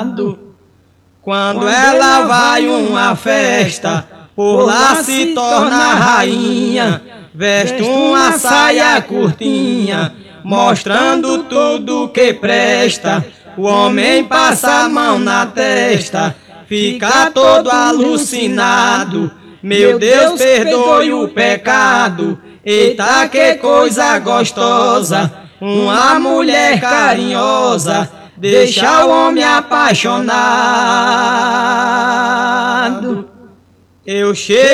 Quando ela vai uma festa, por lá se torna rainha, veste uma saia curtinha, mostrando tudo que presta. O homem passa a mão na testa, fica todo alucinado. Meu Deus, perdoe o pecado. Eita, que coisa gostosa, uma mulher carinhosa, deixa o homem apaixonado. Eu chego